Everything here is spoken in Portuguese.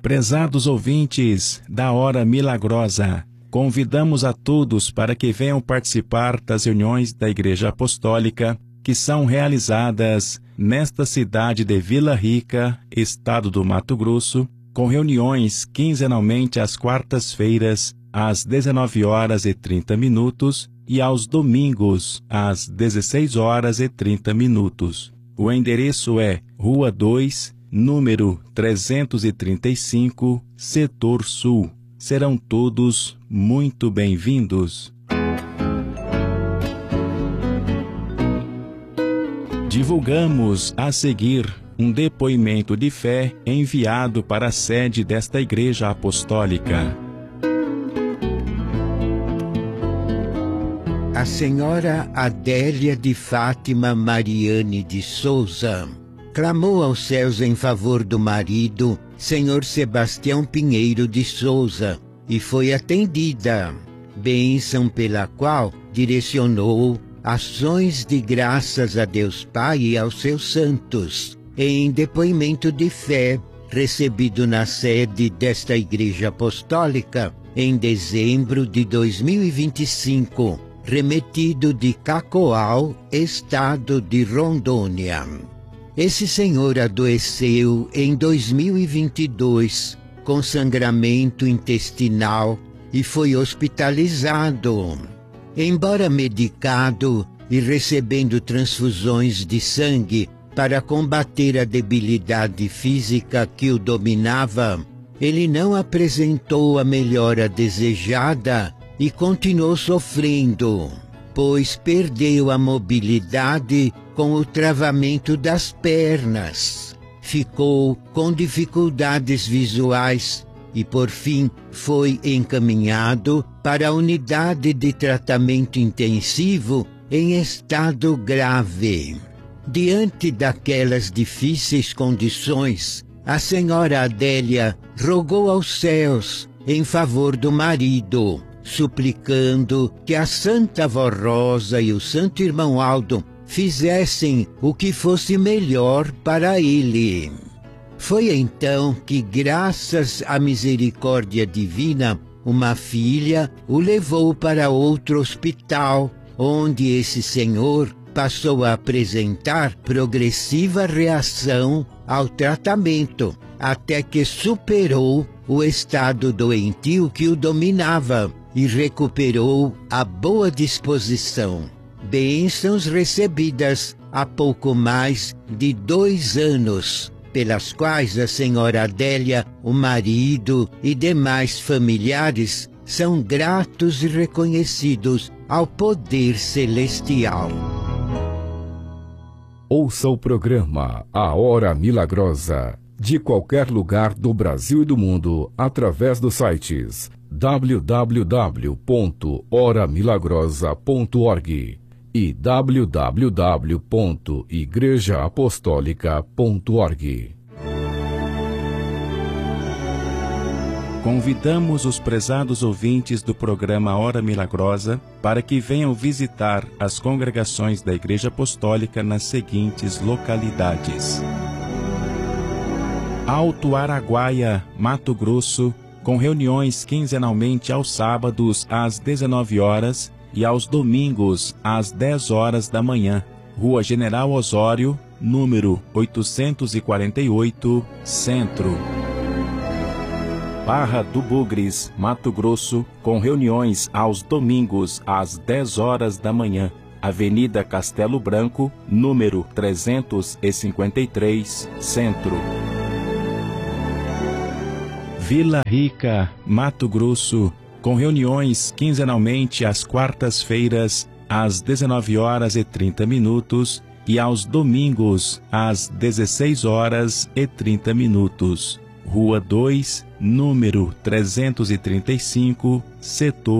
Prezados ouvintes da Hora Milagrosa, convidamos a todos para que venham participar das reuniões da Igreja Apostólica que são realizadas nesta cidade de Vila Rica, estado do Mato Grosso, com reuniões quinzenalmente às quartas-feiras, às 19h30 e aos domingos, às 16h30. O endereço é Rua 2, número 335, Setor Sul. Serão todos muito bem-vindos. Divulgamos a seguir um depoimento de fé enviado para a sede desta Igreja Apostólica. A senhora Adélia de Fátima Mariane de Souza clamou aos céus em favor do marido, senhor Sebastião Pinheiro de Souza, e foi atendida, bênção pela qual direcionou ações de graças a Deus Pai e aos seus santos, em depoimento de fé recebido na sede desta Igreja Apostólica em dezembro de 2025, remetido de Cacoal, estado de Rondônia. Esse senhor adoeceu em 2022 com sangramento intestinal e foi hospitalizado. Embora medicado e recebendo transfusões de sangue para combater a debilidade física que o dominava, ele não apresentou a melhora desejada e continuou sofrendo, pois perdeu a mobilidade com o travamento das pernas, ficou com dificuldades visuais e, por fim, foi encaminhado para a unidade de tratamento intensivo em estado grave. Diante daquelas difíceis condições, a senhora Adélia rogou aos céus em favor do marido, suplicando que a Santa Avó Rosa e o Santo Irmão Aldo fizessem o que fosse melhor para ele. Foi então que, graças à misericórdia divina, uma filha o levou para outro hospital, onde esse senhor passou a apresentar progressiva reação ao tratamento, até que superou o estado doentio que o dominava e recuperou a boa disposição. Bênçãos recebidas há pouco mais de 2 anos, pelas quais a senhora Adélia, o marido e demais familiares são gratos e reconhecidos ao poder celestial. Ouça o programa A Hora Milagrosa, de qualquer lugar do Brasil e do mundo, através dos sites www.horamilagrosa.org e www.igrejaapostólica.org. Convidamos os prezados ouvintes do programa Hora Milagrosa para que venham visitar as congregações da Igreja Apostólica nas seguintes localidades: Alto Araguaia, Mato Grosso, com reuniões quinzenalmente aos sábados às 19h e aos domingos às 10h da manhã. Rua General Osório, número 848, Centro. Barra do Bugres, Mato Grosso, com reuniões aos domingos às 10h da manhã. Avenida Castelo Branco, número 353, Centro. Vila Rica, Mato Grosso, com reuniões quinzenalmente às quartas-feiras, às 19h30 e aos domingos, às 16h30. Rua 2, número 335, Setor